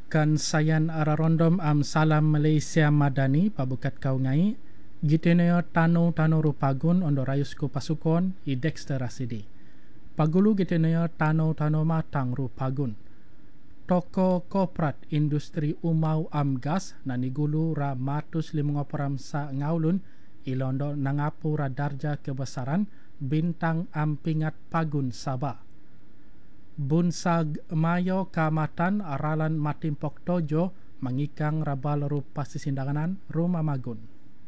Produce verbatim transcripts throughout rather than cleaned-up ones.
Kan sayan ara rondom am salam Malaysia Madani pabukat kau ngai giteneo tano tano rupagun ondo rayusku pasukon i Dexter Rasidi. Pagulu giteneo tano tano matang rupagun. Toko Koprat Industri Umau Amgas nanigulu ra matus limungoporam sa ngaulun ilondo nangapu ra darja kebesaran bintang ampingat pagun Sabah. Bunsag Mayo Kamatan Aralan Matimpok Tojo mengikang rabal rupa sisindanganan Rumah Magun.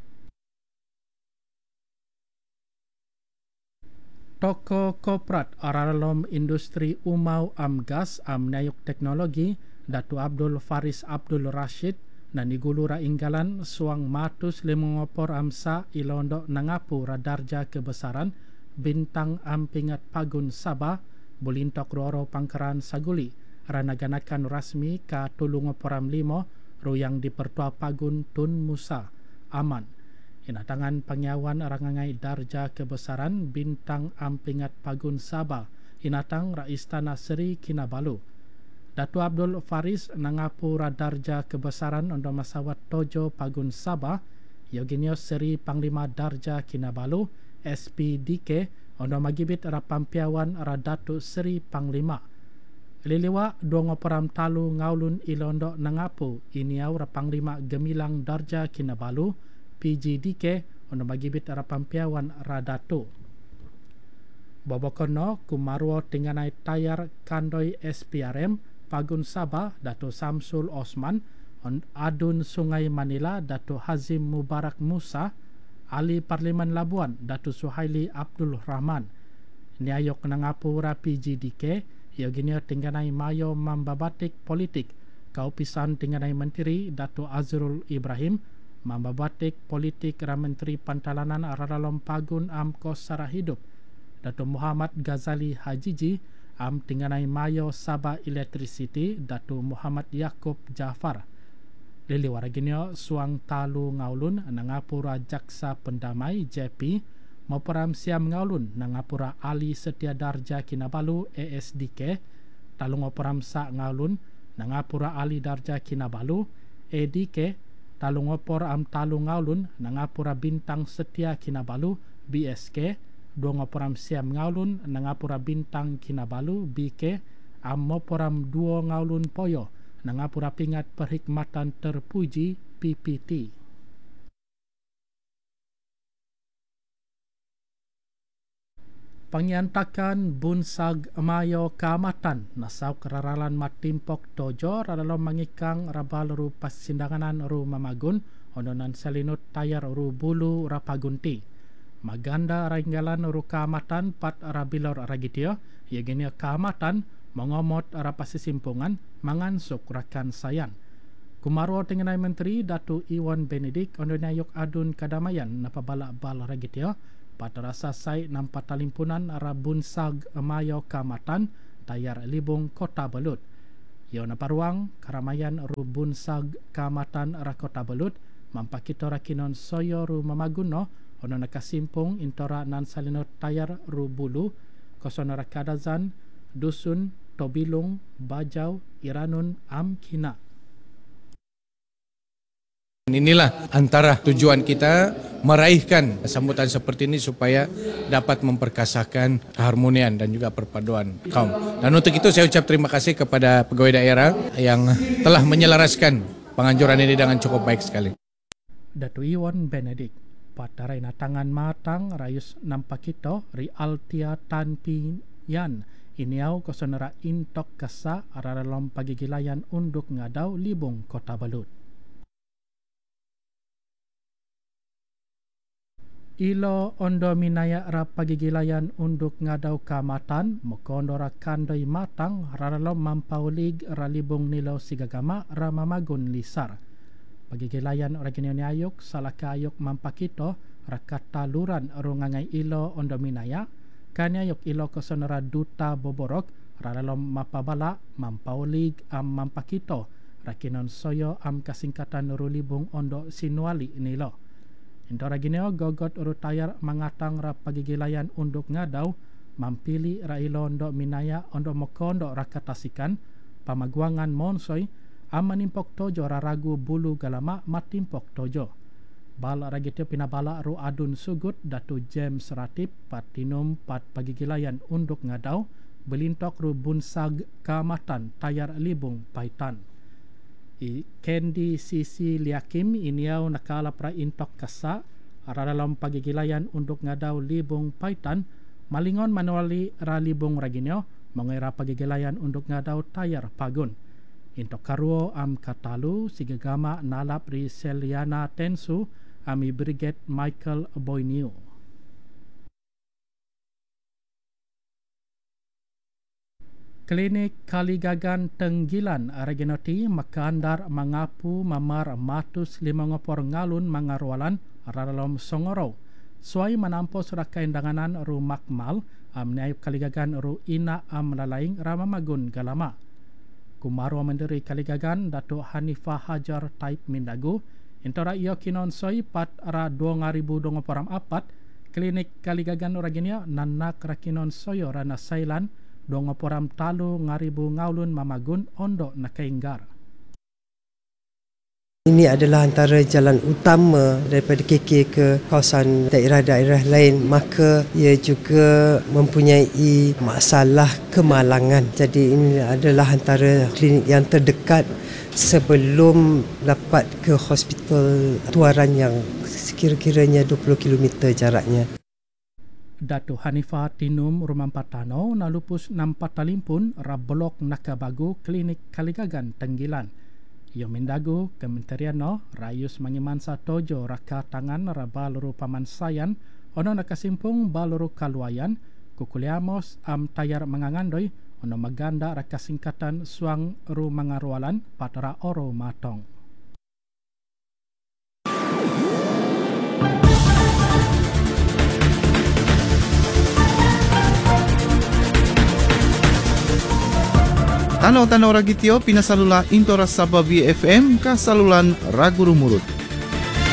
Toko Koprat Aralom Industri Umau Amgas Amnayuk Teknologi Datu Abdul Faris Abdul Rashid nanigulu ra inggalan suang matus limungopor amsa ilondo nangapu radarja kebesaran bintang ampingat pagun Sabah bulintok roro pangkaran saguli ranaganakan rasmi ka tulungoporam limo ruyang dipertua pagun Tun Musa aman inatangan pangyawan rangangai darja kebesaran bintang ampingat pagun Sabah inatang ra Istana Seri Kinabalu. Datu Abdul Faris nangapu radarja kebesaran ondo masawat Tojo pagun Sabah Yoginio Seri Panglima Darja Kinabalu S P D K ondo magibit rapampiawan Radatu Seri Panglima. Liliwa dua ngoperam talu ngaulun ilondo nangapu iniau rapanglima Gemilang Darja Kinabalu P G D K ondo magibit rapampiawan Radatu. Bobokono kumaruo tinganai tayar kandoi S P R M Pagun Sabah Dato Samsul Osman Adun Sungai Manila Dato Hazim Mubarak Musa Ali Parlimen Labuan Dato Suhaili Abdul Rahman Niayok Nangapura P G D K Yoginio Tingganai Mayo Mambabatik Politik Kaupisan Tingganai Menteri Dato Azrul Ibrahim Mambabatik Politik Ramenteri Pantalanan Araralom Pagun Amkos Sara Hidup Dato Muhammad Ghazali Hajiji Am Tingganai Mayo Sabah Electricity Dato Muhammad Yaakob Jafar Lili waraginyo suang talu ngaulun nangapura jaksa pendamai J P maupram siam ngaulun nangapura Ali Setia Darja Kinabalu A S D K talung operam sa ngaulun nangapura Ali Darja Kinabalu A D K talung opor am talu ngaulun nangapura Bintang Setia Kinabalu B S K dua ngoporam siam ngaulun nangapura Bintang Kinabalu B K am moporam dua ngaulun poyo nangapura Pingat Perhikmatan Terpuji P P T. Pangiantakan Bunsag Mayo Kamatan nasau keraralan Matimpok Tojo radalom mangikang rabal ru pasindanganan ru Mamagun ononan selinut tayar ru Bulu Rapagunti. Maganda rainggalan ru Kamatan pat rabilor ragitio yagini Kamatan mengomot rapasisimpungan mangansuk rakan sayan. Kumaro Tinganai Menteri Datu Iwan Benedik ondonyayok adun kadamayan napabala bal ragitio patarasa sai nampat talimpunan ara Bunsag Mayo Kamatan tayar libung Kota Belut. Yo naparuang karamayan ru Bunsag Kamatan ra Kota Belut mampakito rakinon soyo ru Mamaguno ono nakasimpung intora nan salinot tayar ru Bulu kosonora kadazan Dusun, Tobilung, Bajau, Iranun, Amkina. Inilah antara tujuan kita meraihkan sambutan seperti ini supaya dapat memperkasakan keharmonian dan juga perpaduan kaum. Dan untuk itu saya ucap terima kasih kepada pegawai daerah yang telah menyelaraskan penganjuran ini dengan cukup baik sekali. Datu Iwan Benedik, patarai natangan matang rayus nampakito Rialtia Tanpian. Iniau kosonera intok kasa araralom pagigilayan unduk ngadaw libung Kota Belut. Ilo ondo minaya ra pagigilayan unduk ngadaw Kamatan mokondora kandoi matang araralom mampaulig ralibung nilaw sigagama ra Mamagun lisar. Pagigilayan oraginyo ni ayok salakayok mampakito rakataluran rungangai ilo ondo minaya kanyayok ilo kosonera duta boborok radalom mapabala mampaulig am mampakito rakinon soyo am kasingkatan rulibung ondo sinuali nilo. Intora gineo gogot urutayar mangatang ra pagigilayan unduk ngadaw mampili ra ilo ondo minaya ondo mokondo rakatasikan pamaguangan monsoy amanimpok tojo raragu bulu galama matimpok tojo. Bala ragitio pinabala ru adun sugut datu James Ratip patinum pat pagigilayan unduk ngadau belintok ru bunsag kamatan tayar libung paitan. I Kendi Sisi Liakim iniau nakala pra intok kasa ara dalam pagigilayan unduk ngadau libung paitan malingon manuali ra libung raginio mengira pagigilayan unduk ngadau tayar pagun. Intok karuo am katalu sigagama nalap ri Seliana Tensu ami Brigade Michael Boyniu. Klinik Kaligagan Tenggilan Regenoti makandar mengapu mamar matus lima ngopor ngalun mangarwalan dalam Songoro. Suai menampos rakain danganan ru makmal amniai Kaligagan ru ina am lalaing ramamagun galama. Kumaro Menteri Kaligagan Datuk Hanifah Hajar Taib Mindagu intara iyo kinon soi pat ara dua ribu dua puluh empat klinik Kaligagan oraginia nanak rakinon soyo rana sailan dua puluh talu ngaribu ngaulun mamagun ondo nakainggar. Ini adalah antara jalan utama daripada K K ke kawasan daerah-daerah lain, maka ia juga mempunyai masalah kemalangan. Jadi ini adalah antara klinik yang terdekat sebelum dapat ke hospital Tuaran yang sekira-kiranya dua puluh kilometer jaraknya. Datuk Hanifah Tinum Rumah Patano nalupus nampak talimpun rablok nakabagu klinik Kaligagan Tenggilan. Ia mendagu Kementerian no rayus mangimansa tojo raka tangan rabaluru pamansayan ono nakasimpung baluru kaluayan kukuliamos am tayar mangangandoi ono maganda raka singkatan suang ru mangarwalan patara oro matong. Tanaw-tanaw ragityo pinasalula into Rasaba B F M kasalulan Raguru Murut.